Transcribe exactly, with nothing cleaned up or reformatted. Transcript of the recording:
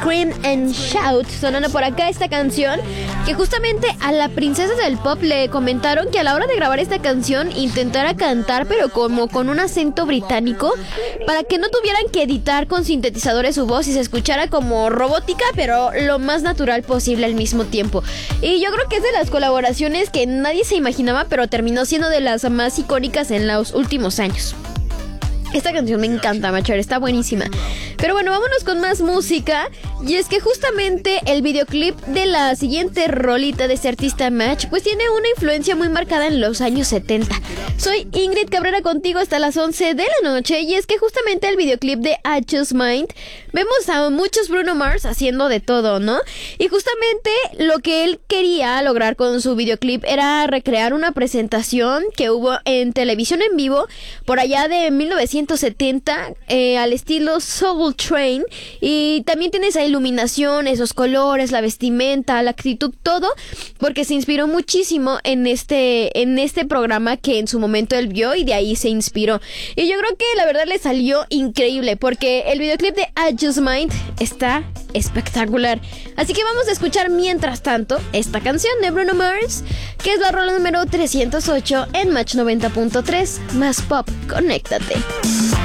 Scream and Shout, sonando por acá esta canción, que justamente a la princesa del pop le comentaron que a la hora de grabar esta canción intentara cantar pero como con un acento británico, para que no tuvieran que editar con sintetizadores su voz y se escuchara como robótica pero lo más natural posible al mismo tiempo. Y yo creo que es de las colaboraciones que nadie se imaginaba, pero terminó siendo de las más icónicas en los últimos años. Esta canción me encanta, Machar, está buenísima. Pero bueno, vámonos con más música. Y es que justamente el videoclip de la siguiente rolita de este artista Match, pues tiene una influencia muy marcada en los años setenta. Soy Ingrid Cabrera contigo hasta las once de la noche. Y es que justamente el videoclip de I Just Mind, vemos a muchos Bruno Mars haciendo de todo, ¿no? Y justamente lo que él quería lograr con su videoclip era recrear una presentación que hubo en televisión en vivo por allá de mil novecientos setenta, eh, al estilo Soul Train. Y también tiene esa iluminación, esos colores, la vestimenta, la actitud, todo, porque se inspiró muchísimo en este, en este programa que en su momento él vio y de ahí se inspiró. Y yo creo que la verdad le salió increíble, porque el videoclip de I Just Mind está espectacular. Así que vamos a escuchar mientras tanto esta canción de Bruno Mars, que es la rola número trescientos ocho en Match noventa punto tres. Más pop, conéctate.